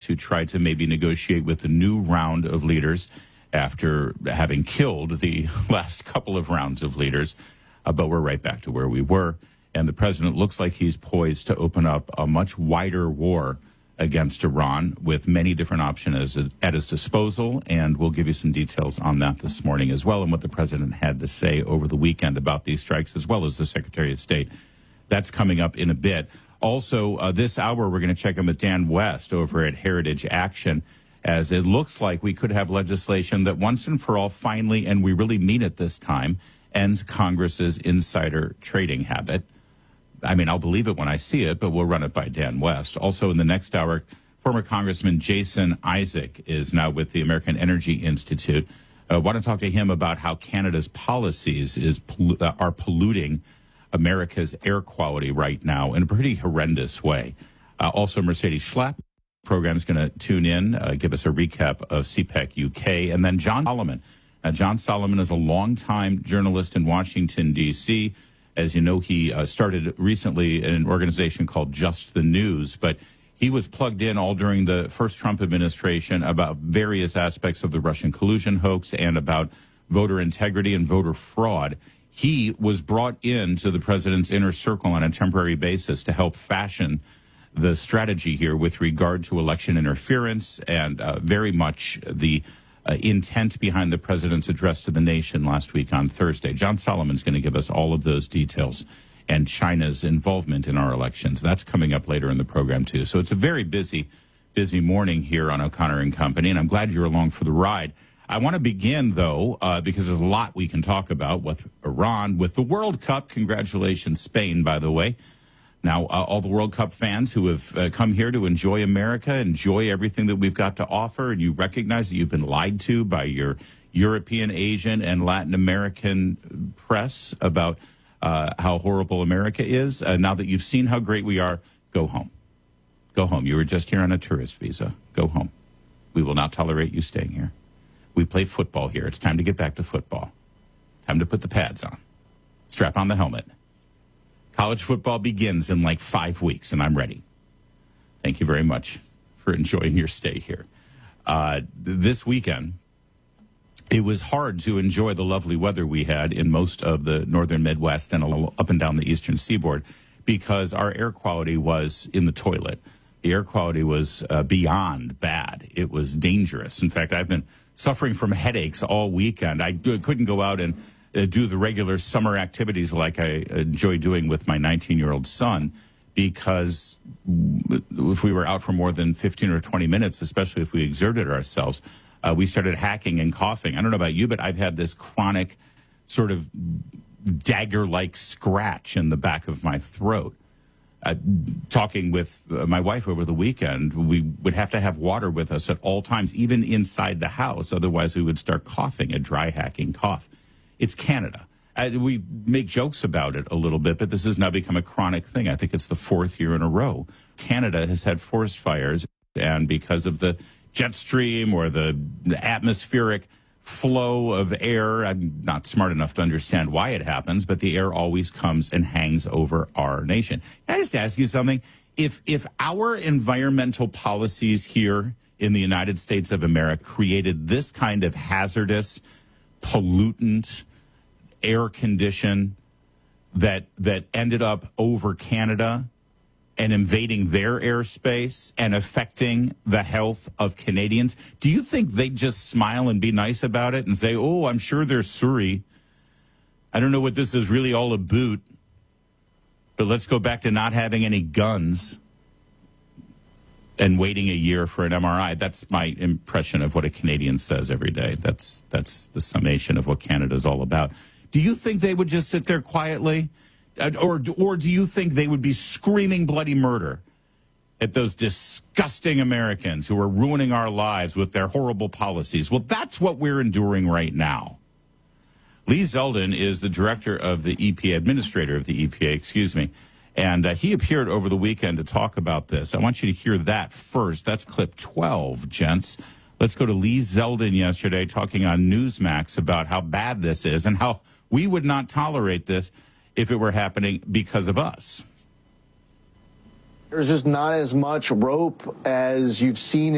to try to maybe negotiate with the new round of leaders after having killed the last couple of rounds of leaders. But we're right back to where we were. And the president looks like he's poised to open up a much wider war against Iran with many different options at his disposal. And we'll give you some details on that this morning as well, and what the president had to say over the weekend about these strikes, as well as the Secretary of State. That's coming up in a bit. Also, this hour, we're going to check in with Dan West over at Heritage Action, as it looks like we could have legislation that once and for all finally, and we really mean it this time, ends Congress's insider trading habit. I mean, I'll believe it when I see it, but we'll run it by Dan West. Also in the next hour, former Congressman Jason Isaac is now with the American Energy Institute. I want to talk to him about how Canada's policies are polluting America's air quality right now in a pretty horrendous way. Also, Mercedes Schlapp program is going to tune in, give us a recap of CPEC UK. And then John Solomon. John Solomon is a longtime journalist in Washington, D.C. As you know, he started recently in an organization called Just the News, but he was plugged in all during the first Trump administration about various aspects of the Russian collusion hoax and about voter integrity and voter fraud. He was brought into the president's inner circle on a temporary basis to help fashion the strategy here with regard to election interference and very much the intent behind the president's address to the nation last week on Thursday. John Solomon's going to give us all of those details and China's involvement in our elections. That's coming up later in the program, too. So it's a very busy morning here on O'Connor and Company, and I'm glad you're along for the ride. I want to begin, though, because there's a lot we can talk about with Iran, with the World Cup. Congratulations, Spain, by the way. Now, all the World Cup fans who have come here to enjoy America, enjoy everything that we've got to offer, and you recognize that you've been lied to by your European, Asian, and Latin American press about how horrible America is. Now that you've seen how great we are, go home. Go home. You were just here on a tourist visa. Go home. We will not tolerate you staying here. We play football here. It's time to get back to football. Time to put the pads on. Strap on the helmet. College football begins in like 5 weeks, and I'm ready. Thank you very much for enjoying your stay here. This weekend, it was hard to enjoy the lovely weather we had in most of the northern Midwest and up and down the eastern seaboard because our air quality was in the toilet. The air quality was beyond bad. It was dangerous. In fact, I've been suffering from headaches all weekend. I couldn't go out and do the regular summer activities like I enjoy doing with my 19-year-old son, because if we were out for more than 15 or 20 minutes, especially if we exerted ourselves, we started hacking and coughing. I don't know about you, but I've had this chronic sort of dagger-like scratch in the back of my throat. Talking with my wife over the weekend, we would have to have water with us at all times, even inside the house. Otherwise, we would start coughing, a dry hacking cough. It's Canada. We make jokes about it a little bit, but this has now become a chronic thing. I think it's the 4th year in a row. Canada has had forest fires, and because of the jet stream or the atmospheric flow of air, I'm not smart enough to understand why it happens, but the air always comes and hangs over our nation. Can I just ask you something? If our environmental policies here in the United States of America created this kind of hazardous, pollutant air condition that ended up over Canada and invading their airspace and affecting the health of Canadians, do you think they'd just smile and be nice about it and say, oh, I'm sure they're sorry. I don't know what this is really all about, but let's go back to not having any guns and waiting a year for an MRI. That's my impression of what a Canadian says every day. That's the summation of what Canada's all about. Do you think they would just sit there quietly? Or do you think they would be screaming bloody murder at those disgusting Americans who are ruining our lives with their horrible policies? Well, that's what we're enduring right now. Lee Zeldin is the director of the EPA, administrator of the EPA, excuse me. And he appeared over the weekend to talk about this. I want you to hear that first. That's clip 12, gents. Let's go to Lee Zeldin yesterday talking on Newsmax about how bad this is and how we would not tolerate this if it were happening because of us. There's just not as much rope as you've seen